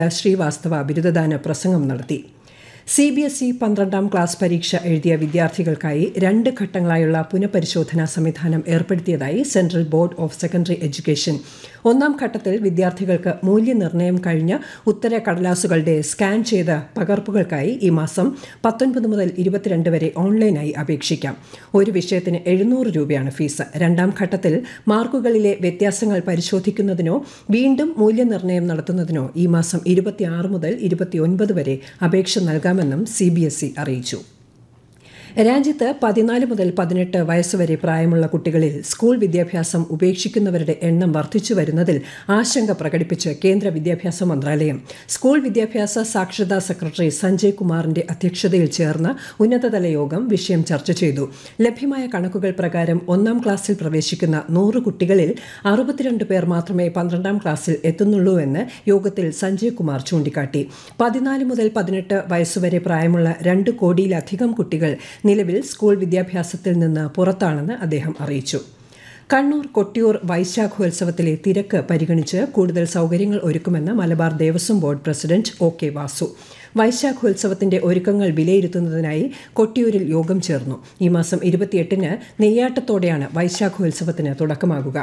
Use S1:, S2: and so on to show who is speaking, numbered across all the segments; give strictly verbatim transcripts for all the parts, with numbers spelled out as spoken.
S1: ശ്രീവാസ്തവ ബിരുദദാന പ്രസംഗം നടത്തി. സി ബി എസ് ഇ പന്ത്രണ്ടാം ക്ലാസ് പരീക്ഷ എഴുതിയ വിദ്യാർത്ഥികൾക്കായി രണ്ട് ഘട്ടങ്ങളായുള്ള പുനഃപരിശോധനാ സംവിധാനം ഏർപ്പെടുത്തിയതായി central board of secondary education. ഒന്നാം ഘട്ടത്തിൽ വിദ്യാർത്ഥികൾക്ക് മൂല്യനിർണ്ണയം കഴിഞ്ഞ ഉത്തര കടലാസുകളുടെ സ്കാൻ ചെയ്ത പകർപ്പുകൾക്കായി ഈ മാസം പത്തൊൻപത് മുതൽ ഇരുപത്തിരണ്ട് വരെ ഓൺലൈനായി അപേക്ഷിക്കാം. ഒരു വിഷയത്തിന് എഴുന്നൂറ് രൂപയാണ് ഫീസ്. രണ്ടാം ഘട്ടത്തിൽ മാർക്കുകളിലെ വ്യത്യാസങ്ങൾ പരിശോധിക്കുന്നതിനോ വീണ്ടും മൂല്യനിർണ്ണയം നടത്തുന്നതിനോ ഈ മാസം ഇരുപത്തിയാറ് മുതൽ ഇരുപത്തിയൊൻപത് വരെ അപേക്ഷ നൽകാമെന്നും സി ബി എസ് ഇ അറിയിച്ചു. രാജ്യത്ത് പതിനാല് മുതൽ പതിനെട്ട് വയസ്സുവരെ പ്രായമുള്ള കുട്ടികളിൽ സ്കൂൾ വിദ്യാഭ്യാസം ഉപേക്ഷിക്കുന്നവരുടെ എണ്ണം വർദ്ധിച്ചു വരുന്നതിൽ ആശങ്ക പ്രകടിപ്പിച്ച് കേന്ദ്ര വിദ്യാഭ്യാസ മന്ത്രാലയം. സ്കൂൾ വിദ്യാഭ്യാസ സാക്ഷരതാ സെക്രട്ടറി സഞ്ജയ് കുമാറിന്റെ അധ്യക്ഷതയിൽ ചേർന്ന ഉന്നതതല യോഗം വിഷയം ചർച്ച ചെയ്തു. ലഭ്യമായ കണക്കുകൾ പ്രകാരം ഒന്നാം ക്ലാസ്സിൽ പ്രവേശിക്കുന്ന നൂറ് കുട്ടികളിൽ അറുപത്തിരണ്ട് പേർ മാത്രമേ പന്ത്രണ്ടാം ക്ലാസ്സിൽ എത്തുന്നുള്ളൂവെന്ന് യോഗത്തിൽ സഞ്ജയ് കുമാർ ചൂണ്ടിക്കാട്ടി. പതിനാല് മുതൽ പതിനെട്ട് വയസ്സുവരെ പ്രായമുള്ള രണ്ട് കോടിയിലധികം കുട്ടികൾ നിലവിൽ സ്കൂൾ വിദ്യാഭ്യാസത്തിൽ നിന്ന് പുറത്താണെന്ന് അദ്ദേഹം അറിയിച്ചു. കണ്ണൂർ കൊട്ടിയൂർ വൈശാഖോത്സവത്തിലെ തിരക്ക് പരിഗണിച്ച് കൂടുതൽ സൗകര്യങ്ങൾ ഒരുക്കുമെന്ന് Malabar Devaswom board president O K Vasu. വൈശാഖോത്സവത്തിന്റെ ഒരുക്കങ്ങൾ വിലയിരുത്തുന്നതിനായി കൊട്ടിയൂരിൽ യോഗം ചേർന്നു. ഈ മാസം ഇരുപത്തിയെട്ടിന് നെയ്യാട്ടത്തോടെയാണ് വൈശാഖോത്സവത്തിന് തുടക്കമാകുക.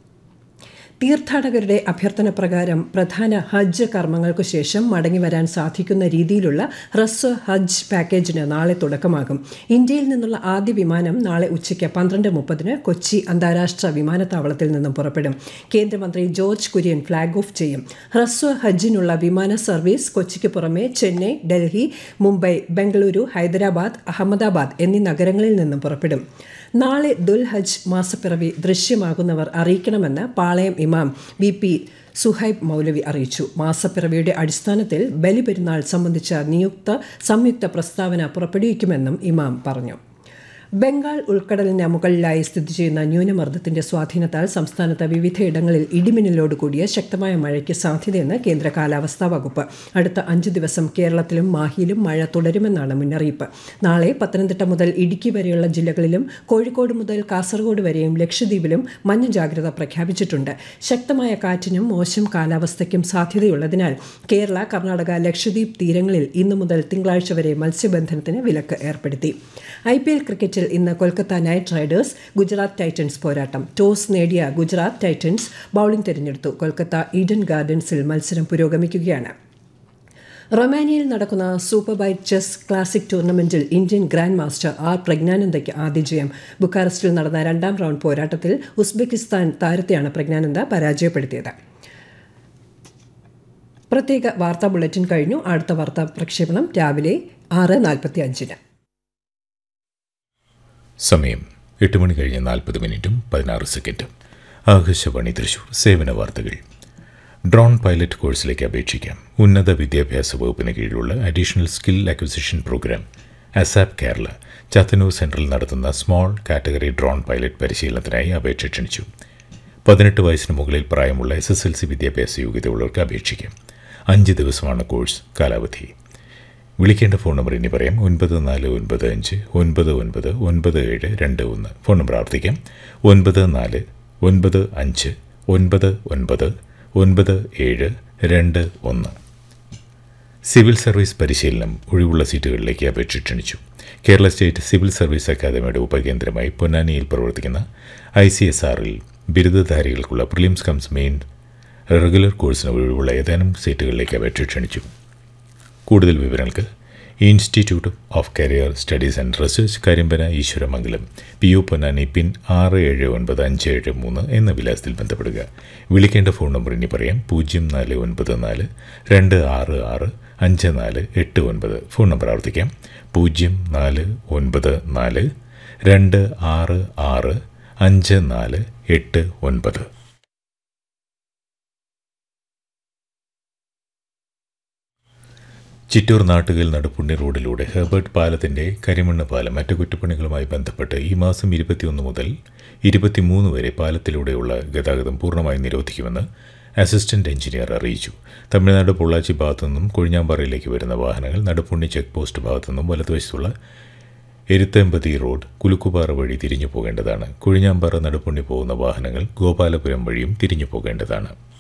S1: തീർത്ഥാടകരുടെ അഭ്യർത്ഥന പ്രകാരം പ്രധാന ഹജ്ജ് കർമ്മങ്ങൾക്കു ശേഷം മടങ്ങിവരാൻ സാധിക്കുന്ന രീതിയിലുള്ള ഹ്രസ്വ ഹജ്ജ് പാക്കേജിന് നാളെ തുടക്കമാകും. ഇന്ത്യയിൽ നിന്നുള്ള ആദ്യ വിമാനം നാളെ ഉച്ചയ്ക്ക് പന്ത്രണ്ട് മുപ്പതിന് കൊച്ചി അന്താരാഷ്ട്ര വിമാനത്താവളത്തിൽ നിന്നും പുറപ്പെടും. കേന്ദ്രമന്ത്രി ജോർജ് കുര്യൻ ഫ്ളാഗ് ഓഫ് ചെയ്യും. ഹ്രസ്വ ഹജ്ജിനുള്ള വിമാന സർവീസ് കൊച്ചിക്ക് പുറമെ ചെന്നൈ, ഡൽഹി, മുംബൈ, ബംഗളൂരു, ഹൈദരാബാദ്, അഹമ്മദാബാദ് എന്നീ നഗരങ്ങളിൽ നിന്നും പുറപ്പെടും. നാളെ ദുൽഹജ്ജ് മാസപ്പിറവി ദൃശ്യമാകുന്നവർ അറിയിക്കണമെന്ന് പാളയം ഇമാം വി പി സുഹൈബ് മൗലവി അറിയിച്ചു. മാസപ്പിറവിയുടെ അടിസ്ഥാനത്തിൽ ബലിപെരുന്നാൾ സംബന്ധിച്ച നിയുക്ത സംയുക്ത പ്രസ്താവന പുറപ്പെടുവിക്കുമെന്നും ഇമാം പറഞ്ഞു. ബംഗാൾ ഉൾക്കടലിന് മുകളിലായി സ്ഥിതി ചെയ്യുന്ന ന്യൂനമർദ്ദത്തിന്റെ സ്വാധീനത്താൽ സംസ്ഥാനത്ത് വിവിധയിടങ്ങളിൽ ഇടിമിന്നലോട് കൂടിയ ശക്തമായ മഴയ്ക്ക് സാധ്യതയെന്ന് കേന്ദ്ര കാലാവസ്ഥാ വകുപ്പ്. അടുത്ത അഞ്ചു ദിവസം കേരളത്തിലും മാഹിയിലും മഴ തുടരുമെന്നാണ് മുന്നറിയിപ്പ്. നാളെ പത്തനംതിട്ട മുതൽ ഇടുക്കി വരെയുള്ള ജില്ലകളിലും കോഴിക്കോട് മുതൽ കാസർഗോഡ് വരെയും ലക്ഷദ്വീപിലും മഞ്ഞ ജാഗ്രത പ്രഖ്യാപിച്ചിട്ടുണ്ട്. ശക്തമായ കാറ്റിനും മോശം കാലാവസ്ഥയ്ക്കും സാധ്യതയുള്ളതിനാൽ കേരള, കർണാടക, ലക്ഷദ്വീപ് തീരങ്ങളിൽ ഇന്നു മുതൽ തിങ്കളാഴ്ച വരെ മത്സ്യബന്ധനത്തിന് വിലക്ക് ഏർപ്പെടുത്തി. ഐ പി എൽ ക്രിക്കറ്റിൽ ഇന്ന് Kolkata night Riders Gujarat Titans പോരാട്ടം. ടോസ് നേടിയ ഗുജറാത്ത് ടൈറ്റൻസ് ബൌളിംഗ് തിരഞ്ഞെടുത്തു. കൊൽക്കത്ത ഈഡൻ ഗാർഡൻസിൽ മത്സരം പുരോഗമിക്കുകയാണ്. റൊമാനിയയിൽ നടക്കുന്ന സൂപ്പർ ബൈറ്റ് ചെസ് ക്ലാസിക് ടൂർണമെന്റിൽ ഇന്ത്യൻ ഗ്രാൻഡ് മാസ്റ്റർ ആർ പ്രജ്ഞാനന്ദയ്ക്ക് ആദ്യ ജയം. ബുക്കാറസ്റ്റിൽ നടന്ന രണ്ടാം റൗണ്ട് പോരാട്ടത്തിൽ ഉസ്ബെക്കിസ്ഥാൻ താരത്തെയാണ് പ്രജ്ഞാനന്ദ പരാജയപ്പെടുത്തിയത്. പ്രത്യേക വാർത്താ ബുള്ളറ്റിൻ കഴിഞ്ഞു. അടുത്ത വാർത്താ പ്രക്ഷേപണം രാവിലെ ആറ് നാൽപ്പത്തി അഞ്ചിന്.
S2: സമയം എട്ട് മണി കഴിഞ്ഞ് നാൽപ്പത് മിനിറ്റും പതിനാറ് സെക്കൻഡും. ആകാശവാണി തൃശൂർ. സേവന വാർത്തകൾ. ഡ്രോൺ പൈലറ്റ് കോഴ്സിലേക്ക് അപേക്ഷിക്കാം. ഉന്നത വിദ്യാഭ്യാസ വകുപ്പിന് കീഴിലുള്ള additional skill acquisition programme ASAP Kerala Chathannoor central നടത്തുന്ന സ്മോൾ കാറ്റഗറി ഡ്രോൺ പൈലറ്റ് പരിശീലനത്തിനായി അപേക്ഷ ക്ഷണിച്ചു. പതിനെട്ട് വയസ്സിന് മുകളിൽ പ്രായമുള്ള എസ് എസ് എൽ സി വിദ്യാഭ്യാസ യോഗ്യതയുള്ളവർക്ക് അപേക്ഷിക്കാം. അഞ്ച് ദിവസമാണ് കോഴ്സ് കാലാവധി. വിളിക്കേണ്ട ഫോൺ നമ്പർ ഇനി പറയാം. ഒൻപത് നാല് ഒൻപത് അഞ്ച് ഒൻപത് ഒൻപത് ഒൻപത് ഏഴ് രണ്ട് ഒന്ന്. ഫോൺ നമ്പർ ആവർത്തിക്കാം. ഒൻപത് നാല് ഒൻപത് അഞ്ച് ഒൻപത് ഒൻപത് ഒൻപത് ഏഴ് രണ്ട് ഒന്ന്. സിവിൽ സർവീസ് പരിശീലനം ഒഴിവുള്ള സീറ്റുകളിലേക്ക് അപേക്ഷ ക്ഷണിച്ചു. കേരള സ്റ്റേറ്റ് സിവിൽ സർവീസ് അക്കാദമിയുടെ ഉപകേന്ദ്രമായി പൊന്നാനിയിൽ പ്രവർത്തിക്കുന്ന ഐ സി എസ് ആറിൽ ബിരുദധാരികൾക്കുള്ള പ്രിലിംസ് കംസ് മെയിൻ റെഗുലർ കോഴ്സിന് ഒഴിവുള്ള ഏതാനും സീറ്റുകളിലേക്ക് അപേക്ഷ ക്ഷണിച്ചു. കൂടുതൽ വിവരങ്ങൾക്ക് institute of career studies and research, കരിമ്പന, Eeswaramangalam, P O Ponnani, പിൻ ആറ് ഏഴ് ഒൻപത് അഞ്ച് ഏഴ് മൂന്ന് എന്ന വിലാസത്തിൽ ബന്ധപ്പെടുക. വിളിക്കേണ്ട ഫോൺ നമ്പർ ഇനി പറയാം. പൂജ്യം നാല് ഒൻപത് നാല് രണ്ട് ആറ് ആറ് അഞ്ച് നാല് എട്ട് ഒൻപത്. ഫോൺ നമ്പർ ആവർത്തിക്കാം. പൂജ്യം നാല് ഒൻപത് നാല് രണ്ട് ആറ് ആറ് അഞ്ച് നാല് എട്ട് ഒൻപത്. ചിറ്റൂർ നാട്ടുകൽ നടുപ്പുണ്ണി റോഡിലൂടെ ഹെർബർട്ട് പാലത്തിൻ്റെ കരിമണ്ണ് പാലം അറ്റകുറ്റപ്പണികളുമായി ബന്ധപ്പെട്ട് ഈ മാസം ഇരുപത്തിയൊന്ന് മുതൽ ഇരുപത്തിമൂന്ന് വരെ പാലത്തിലൂടെയുള്ള ഗതാഗതം പൂർണ്ണമായി നിരോധിക്കുമെന്ന് അസിസ്റ്റന്റ് എഞ്ചിനീയർ അറിയിച്ചു. തമിഴ്നാട് പൊള്ളാച്ചി ഭാഗത്തുനിന്നും കൊഴിഞ്ഞാമ്പാറയിലേക്ക് വരുന്ന വാഹനങ്ങൾ നടുപ്പുണ്ണി ചെക്ക് പോസ്റ്റ് ഭാഗത്തുനിന്നും വലതുവശത്തുള്ള എരുത്തേമ്പതി റോഡ് കുലുക്കുപാറ വഴി തിരിഞ്ഞു പോകേണ്ടതാണ്. കൊഴിഞ്ഞാമ്പാറ നടുപ്പുണ്ണി പോകുന്ന വാഹനങ്ങൾ ഗോപാലപുരം വഴിയും തിരിഞ്ഞു പോകേണ്ടതാണ്.